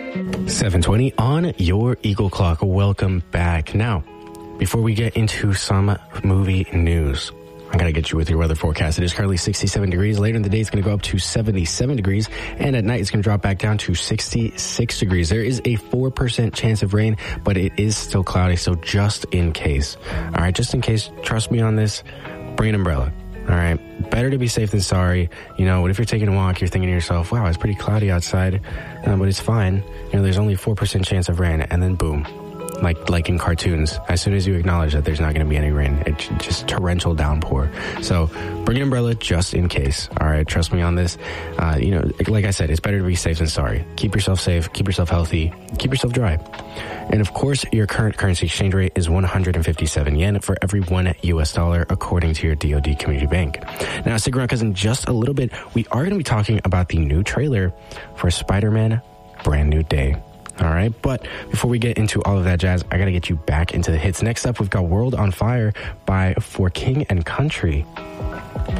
7:20 on your Eagle Clock. Welcome back. Now, before we get into some movie news, I gotta get you with your weather forecast. It is currently 67 degrees. Later in the day, it's gonna go up to 77 degrees. And at night, it's gonna drop back down to 66 degrees. There is a 4% chance of rain, but it is still cloudy. So just in case. All right, just in case, trust me on this, bring an umbrella. All right. Better to be safe than sorry. You know, what if you're taking a walk, you're thinking to yourself, wow, it's pretty cloudy outside, but it's fine. You know, there's only a 4% chance of rain, and then boom. Like in cartoons, as soon as you acknowledge that there's not going to be any rain, it's just torrential downpour. So bring an umbrella just in case. All right, trust me on this. You know, like I said, it's better to be safe than sorry. Keep yourself safe, keep yourself healthy, keep yourself dry. And of course, your current currency exchange rate is 157 yen for every $1 according to your DoD Community Bank. Now, stick around because in just a little bit, we are going to be talking about the new trailer for Spider-Man Brand New Day. All right, but before we get into all of that jazz, I got to get you back into the hits. Next up, we've got World on Fire by For King and Country.